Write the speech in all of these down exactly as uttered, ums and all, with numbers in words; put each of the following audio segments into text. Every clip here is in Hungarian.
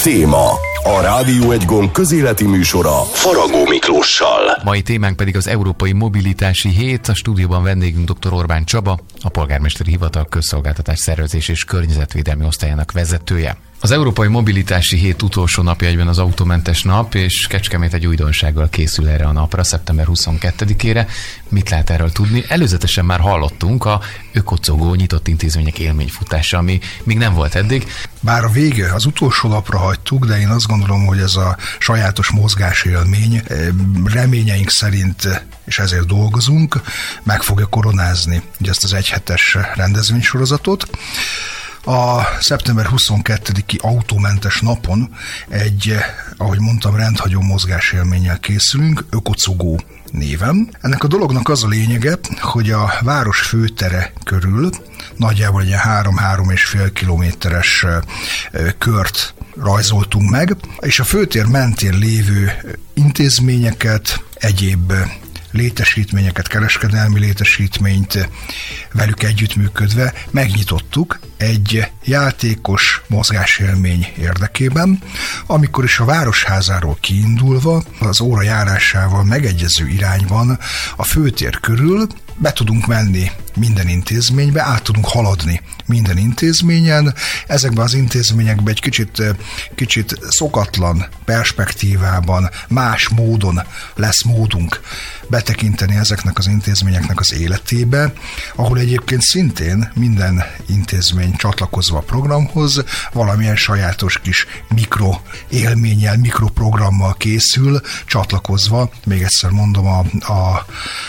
Téma. A Rádió egy gomb közéleti műsora Faragó Miklóssal. Mai témánk pedig az Európai Mobilitási Hét. A stúdióban vendégünk dr. Orbán Csaba, a Polgármesteri Hivatal Közszolgáltatás Szervezés és Környezetvédelmi Osztályának vezetője. Az Európai Mobilitási Hét utolsó napja egyben az autómentes nap, és Kecskemét egy újdonsággal készül erre a napra, szeptember huszonkettedikére. Mit lehet erről tudni? Előzetesen már hallottunk a ökocogó nyitott intézmények élményfutása, ami még nem volt eddig. Bár a vége az utolsó lapra hagytuk, de én azt gondolom, hogy ez a sajátos mozgásélmény reményeink szerint, és ezért dolgozunk, meg fogja koronázni ugye ezt az egyhetes rendezvénysorozatot. A szeptember huszonkettediki autómentes napon egy, ahogy mondtam, rendhagyó mozgásélménnyel készülünk, ökocogó néven. Ennek a dolognak az a lényege, hogy a város főtere körül nagyjából egy három-három és fél kilométeres kört rajzoltunk meg, és a főtér mentén lévő intézményeket, egyéb létesítményeket, kereskedelmi létesítményt velük együttműködve megnyitottuk egy játékos mozgásélmény érdekében, amikor is a Városházáról kiindulva, az óra járásával megegyező irányban a főtér körül be tudunk menni minden intézménybe, át tudunk haladni minden intézményen. Ezekben az intézményekben egy kicsit, kicsit szokatlan perspektívában, más módon lesz módunk betekinteni ezeknek az intézményeknek az életébe, ahol egyébként szintén minden intézmény csatlakozva a programhoz valamilyen sajátos kis mikro élménnyel, mikroprogrammal készül, csatlakozva, még egyszer mondom, a, a,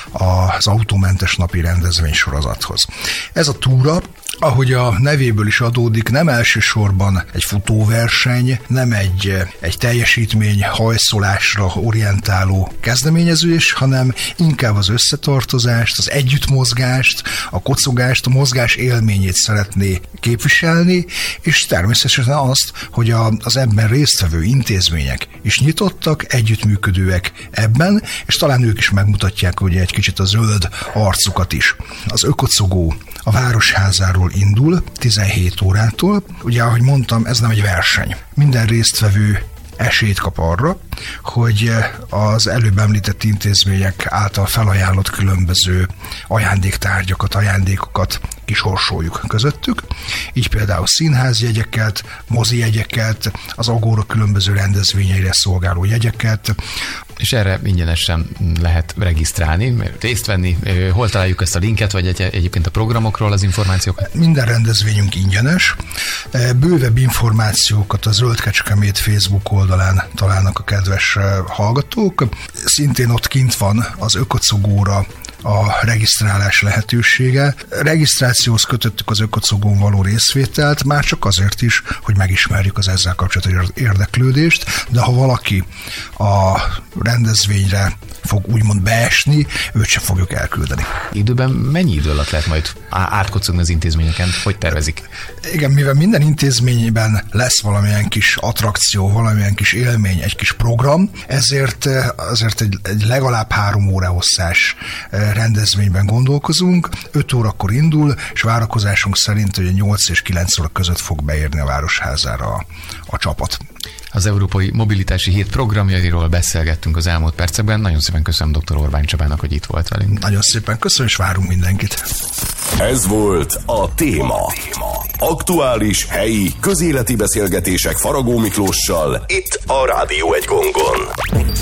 a, az autómentes napi rendezvénysorozathoz. Ez a túra, ahogy a nevéből is adódik, nem elsősorban egy futóverseny, nem egy, egy teljesítmény hajszolásra orientáló kezdeményezés, hanem inkább az összetartozást, az együttmozgást, a kocogást, a mozgás élményét szeretné képviselni, és természetesen azt, hogy a, az ebben résztvevő intézmények is nyitottak, együttműködőek ebben, és talán ők is megmutatják ugye egy kicsit a zöld arcukat is. Az ökocogó a Városházáról indul tizenhét órától. Ugye, ahogy mondtam, ez nem egy verseny. Minden résztvevő esélyt kap arra, hogy az előbb említett intézmények által felajánlott különböző ajándéktárgyakat, ajándékokat kisorsoljuk közöttük. Így például színházjegyeket, mozijegyeket, az Agóra különböző rendezvényeire szolgáló jegyeket. És erre ingyenesen lehet regisztrálni, részt venni. Hol találjuk ezt a linket, vagy egy, egyébként a programokról az információkat? Minden rendezvényünk ingyenes. Bővebb információkat a Zöld Kecskemét Facebook oldalán találnak a kedves hallgatók. Szintén ott kint van az ökocogóra a regisztrálás lehetősége. Regisztrációhoz kötöttük az ökocogón való részvételt, már csak azért is, hogy megismerjük az ezzel kapcsolatos érdeklődést, de ha valaki a rendezvényre fog úgymond beesni, őt sem fogjuk elküldeni. Időben mennyi idő alatt lehet majd átkocogni az intézményeken? Hogy tervezik? Igen, mivel minden intézményben lesz valamilyen kis attrakció, valamilyen kis élmény, egy kis program, ezért azért egy, egy legalább három óra hosszás rendezvényben gondolkozunk. öt órakor indul, és várakozásunk szerint hogy nyolc és kilenc óra között fog beérni a Városházára a, a csapat. Az Európai Mobilitási Hét programjairól beszélgettünk az elmúlt percekben. Nagyon szépen köszönöm dr. Orbán Csabának, hogy itt volt velünk. Nagyon szépen köszönöm, és várunk mindenkit. Ez volt a Téma. Aktuális, helyi, közéleti beszélgetések Faragó Miklóssal itt a Rádió egy gongon.